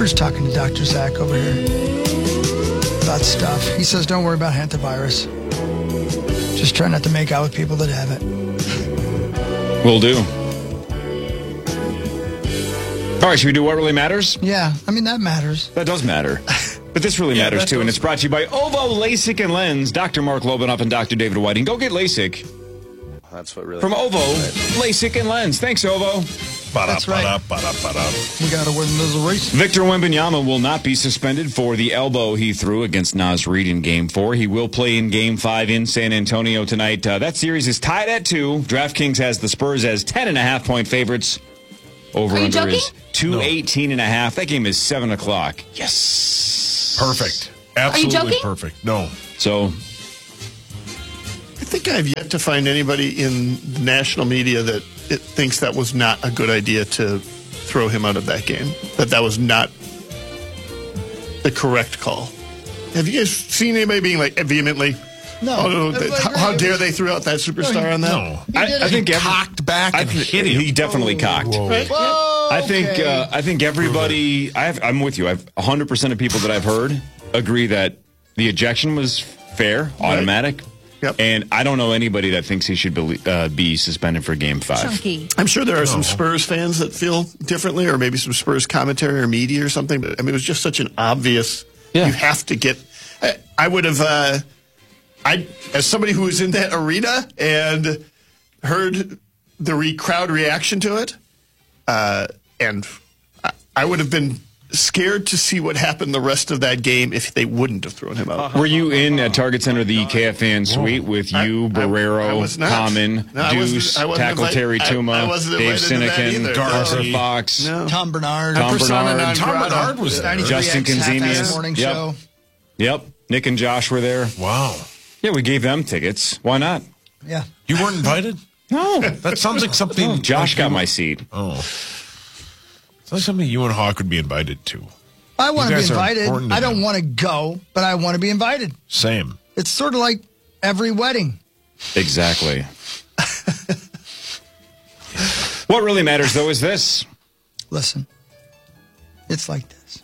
Bruce talking to Dr. Zach over here about stuff. He says, don't worry about hantavirus. Just try not to make out with people that have it. Will do. All right, should we do What Really Matters? Yeah, I mean, that matters. That does matter. But this really matters, too, and it's brought to you by OVO LASIK and Lens. Dr. Mark Lobanoff and Dr. David Whiting. Go get LASIK. That's what really... From OVO, LASIK and Lens. Thanks, OVO. That's right. We got to win this race. Victor Wembanyama will not be suspended for the elbow he threw against Naz Reid in Game 4. He will play in Game 5 in San Antonio tonight. That series is tied at 2. DraftKings has the Spurs as 10.5-point favorites. Over-under is 218.5. That game is 7 o'clock. Yes. Perfect. Absolutely perfect. No. So... I think I've yet to find anybody in the national media that thinks that was not a good idea to throw him out of that game. That was not the correct call. Have you guys seen anybody being like vehemently? No. How dare they threw out that superstar on that? No. I think cocked back and hit him. He definitely cocked. Right? Whoa, I think everybody. I'm with you. 100% of people that I've heard agree that the ejection was fair, automatic. Yep. And I don't know anybody that thinks he should be suspended for Game 5. Chunky. I'm sure there are some Spurs fans that feel differently, or maybe some Spurs commentary or media or something. But I mean, it was just such an obvious. Yeah. You have to get. I would have. As somebody who was in that arena and heard the crowd reaction to it, and I would have been scared to see what happened the rest of that game if they wouldn't have thrown him out. Were you in at Target Center, the KFAN suite with you, Barrero, I was not. Common, No, Deuce, Tackle Terry Tuma, Dave Sinekin, Carter Fox, Tom Bernard. Tom Bernard was there. Justin Kanzemius. Morning Yep. show. Yep. Nick and Josh were there. Wow. Yeah, we gave them tickets. Why not? Yeah. You weren't invited? No. That sounds like something... Josh got my seat. Oh. It's like something you and Hawk would be invited to. I want to be guys are invited. important to I don't him. want to go, but I want to be invited. Same. It's sort of like every wedding. Exactly. What really matters, though, is this. Listen, it's like this.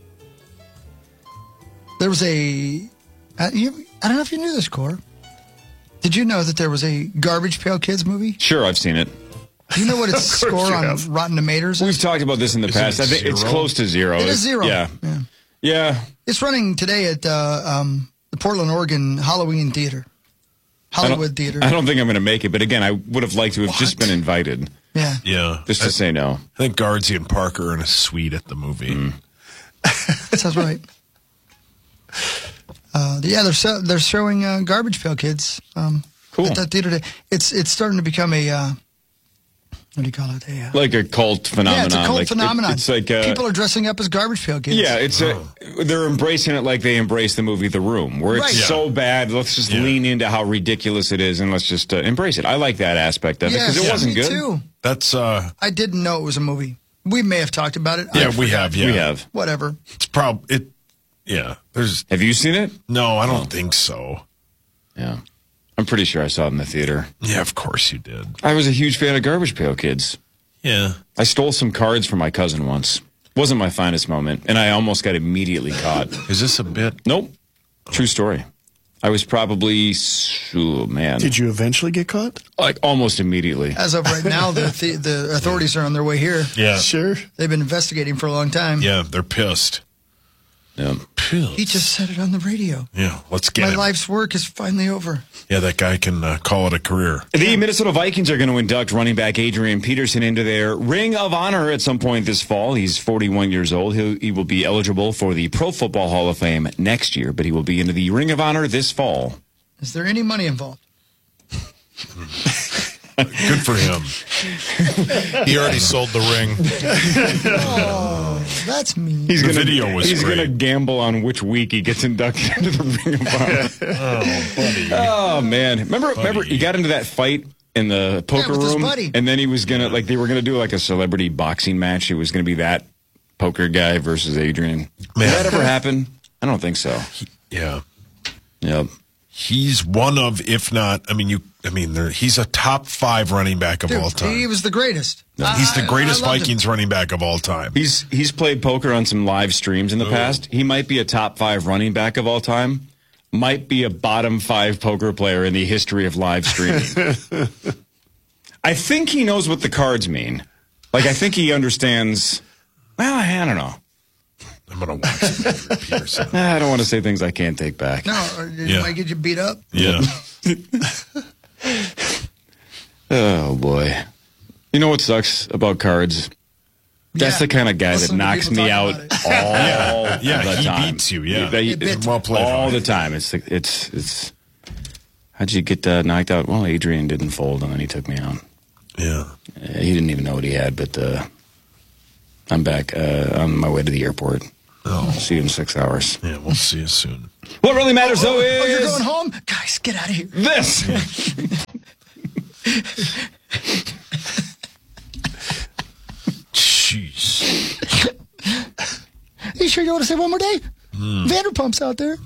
There was I don't know if you knew this, Cor. Did you know that there was a Garbage Pail Kids movie? Sure, I've seen it. Do you know what its score on Rotten Tomatoes is? We've talked about this in the past. I think it's close to 0. It is 0. Yeah. It's running today at the Portland, Oregon Halloween Theater. Hollywood Theater. I don't think I'm going to make it, but again, I would have liked to have just been invited. Yeah. Yeah. Just to say no. I think Guardsy and Parker are in a suite at the movie. That sounds right. They're showing Garbage Pail Kids Cool. at that theater today. It's starting to become a what do you call it? Like a cult phenomenon. Yeah, it's a cult phenomenon. It's like people are dressing up as Garbage Pail Kids. Yeah, they're embracing it like they embrace the movie The Room, where it's so bad. Let's just lean into how ridiculous it is, and let's just embrace it. I like that aspect of it because it wasn't me good. Too. That's I didn't know it was a movie. We may have talked about it. yeah, we have. Yeah, We have. Whatever. It's yeah. There's Have you seen it? no. I don't think so. Yeah, I'm pretty sure I saw it in the theater. Yeah, of course you did. I was a huge fan of Garbage Pail Kids. Yeah. I stole some cards from my cousin once. Wasn't my finest moment, and I almost got immediately caught. Is this a bit? Nope. True story. I was probably, Did you eventually get caught? like almost immediately. As of right now, the authorities are on their way here. Yeah. Sure. They've been investigating for a long time. Yeah, they're pissed. Yeah. He just said it on the radio. Yeah, let's get My him. life's work is finally over. Yeah, that guy can call it a career. The Minnesota Vikings are going to induct running back Adrian Peterson into their Ring of Honor at some point this fall. He's 41 years old. He will be eligible for the Pro Football Hall of Fame next year, but he will be into the Ring of Honor this fall. Is there any money involved? Good for him. He already sold the ring. Oh, that's mean. He's The video was He's great. going to gamble on which week he gets inducted into the Ring of Honor. Oh, buddy. Oh, man. Remember he got into that fight in the poker with his room? buddy. And then he was going to, they were going to do like a celebrity boxing match. It was going to be that poker guy versus Adrian. Did that ever happen? I don't think so. Yeah. Yep. He's one of, if not, I mean, you I mean, he's a top 5 running back of all time. He was the greatest. He's the greatest I loved Vikings running back of all time. He's played poker on some live streams in the past. He might be a top 5 running back of all time. Might be a bottom 5 poker player in the history of live streaming. I think he knows what the cards mean. Like, I think he understands. Well, I don't know. I'm going to watch Adrian Peterson. I don't want to say things I can't take back. No, or it might get you beat up. Yeah. Oh, boy. You know what sucks about cards? That's the kind of guy that knocks me out all the time. He beats you, yeah. Well played. All the time. It's. How'd you get knocked out? Well, Adrian didn't fold, and then he took me out. Yeah. He didn't even know what he had, but I'm back on my way to the airport. Oh. See you in 6 hours. Yeah, we'll see you soon. What really matters, though, is... Oh, you're going home? Guys, get out of here. This! Jeez. You sure you want to say one more day? Vanderpump's out there.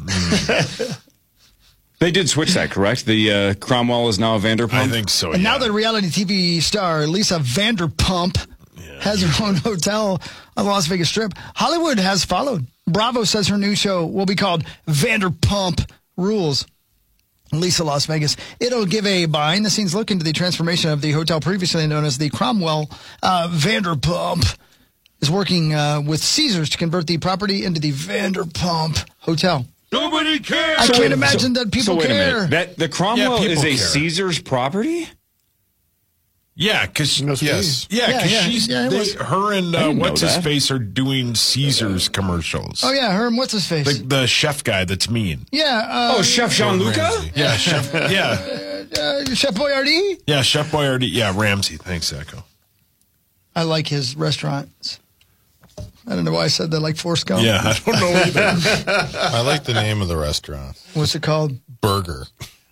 They did switch that, correct? The Cromwell is now a Vanderpump? I think so, And yeah. now that reality TV star Lisa Vanderpump has her own hotel on the Las Vegas Strip, Hollywood has followed. Bravo says her new show will be called Vanderpump Rules. Lisa Las Vegas. It'll give a behind-the-scenes look into the transformation of the hotel previously known as the Cromwell. Vanderpump is working with Caesars to convert the property into the Vanderpump Hotel. Nobody cares. I can't imagine that people wait care. a minute. The Cromwell Yeah, is people a care. Caesars property? Yeah, because Yes. she's her and didn't what's know his that. face are doing Caesars commercials. Oh, yeah, her and what's his face? The chef guy that's mean. Yeah. Chef Jean-Luca? Ramsey. Yeah, Chef. Yeah, Chef Boyardee? yeah, Chef Boyardee. Yeah, Ramsey. Thanks, Echo. I like his restaurants. I don't know why I said that like Forrest Gump. Yeah, I don't know either. I like the name of the restaurant. What's it called? Burger.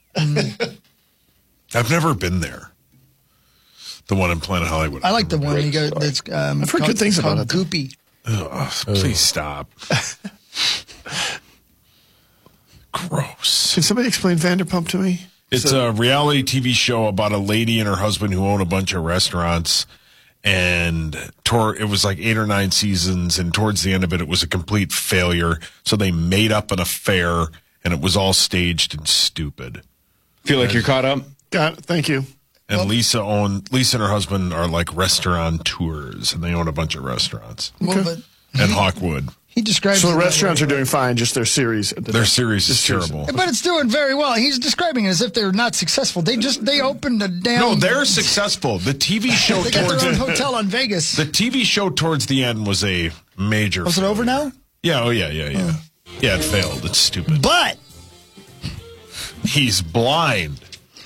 I've never been there. The one in Planet Hollywood. I like the one you go. That's I've heard good things about it. Goopy. Please stop. Gross. Can somebody explain Vanderpump to me? It's a reality TV show about a lady and her husband who own a bunch of restaurants. And it was like 8 or 9 seasons. And towards the end of it, it was a complete failure. So they made up an affair, and it was all staged and stupid. Feel like you're caught up? Got it. Thank you. And Lisa and her husband are like restaurateurs, and they own a bunch of restaurants. Well, but And Hawkwood. he describes So it the that restaurants way. are doing fine, just their series. Their series is terrible. But it's doing very well. He's describing it as if they're not successful. They opened a damn. No, they're successful. The TV show They got towards their own the, hotel in Vegas. the TV show towards the end was a major. Was it over failure. now? Yeah. Oh yeah. Yeah, it failed. It's stupid. But He's blind.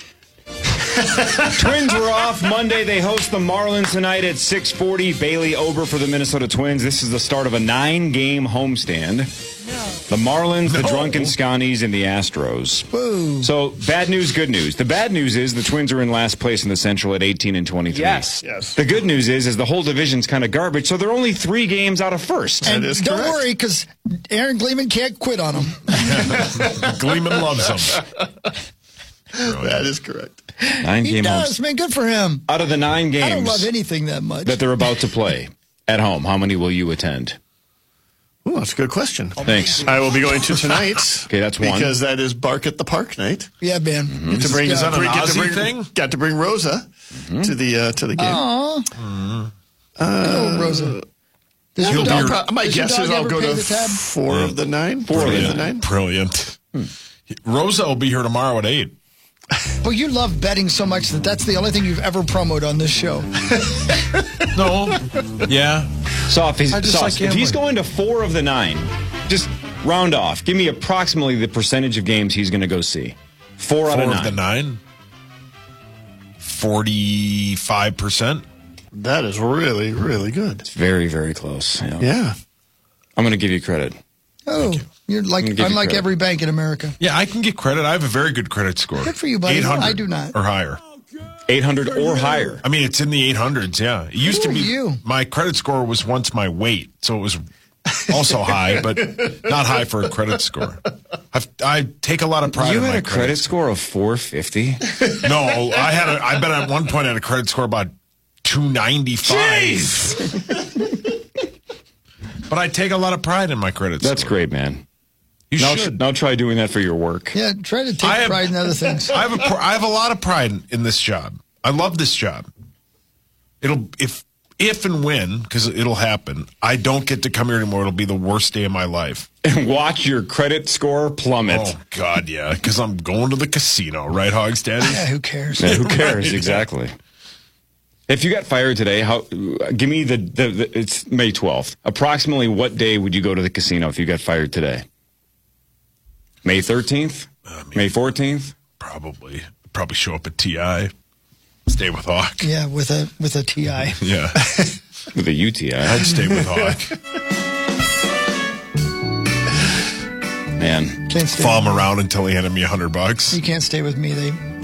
Twins were off Monday. They host the Marlins tonight at 6:40. Bailey Ober for the Minnesota Twins. This is the start of a 9-game homestand. The Marlins, the Drunken Scotties, and the Astros. Whoa. So, bad news, good news. The bad news is the Twins are in last place in the Central at 18 and 23. Yes. The good news is the whole division's kind of garbage, so they're only 3 games out of first. and is don't correct. worry, because Aaron Gleeman can't quit on him. Gleeman loves him. That is correct. 9 He game does, homes. man. Good for him. Out of the 9 games I don't love anything that much. that they're about to play at home, how many will you attend? Ooh, that's a good question. Thanks. I will be going to tonight. Okay, that's one. Because that is Bark at the Park night. Yeah, man. Get to bring, Is that an get to Aussie bring- thing? Got to bring Rosa to the game. Aw. Good old Rosa. Does your I'll dog- my does your guess dog is I'll ever go pay to the tab? 4 of the 9. 4 of the 9. Brilliant. Rosa will be here tomorrow at 8. Well, you love betting so much that's the only thing you've ever promoted on this show. No. Yeah. So if I just like if he's gambling. going to 4 of the 9, just round off. Give me approximately the percentage of games he's going to go see. 4 out 4 of 9. of the 9. 45%. That is really, really good. It's very, very close. Yeah. I'm going to give you credit. Oh, you're like I'm gonna give you unlike credit. every bank in America. Yeah, I can get credit. I have a very good credit score. Good for you, buddy. 800 I do not. Or higher. 800 or higher. I mean, it's in the 800s, yeah. It used Who to are be, you? my credit score was once my weight, so it was Also high, but not high for a credit score. I take a lot of pride You in my had a credit score of 450? No, I bet at one point I had a credit score about 295. Jeez! But I take a lot of pride in my credit score. That's great, man. You Now, should. now try doing that for your work. Yeah, try to take pride in other things. I have a lot of pride in this job. I love this job. If and when, because it'll happen, I don't get to come here anymore, it'll be the worst day of my life. And watch your credit score plummet. Oh, God, yeah, because I'm going to the casino, right, Hogs Daddy? Yeah, who cares? Yeah, who cares? Exactly. If you got fired today, give me it's May 12th. Approximately what day would you go to the casino if you got fired today? May 13th? May 14th? Probably show up at TI. Stay with Hawk. Yeah, with a TI. Yeah. With a UTI. I'd stay with Hawk. Man. Can't stay Follow with him around until he handed me $100. You can't stay with me.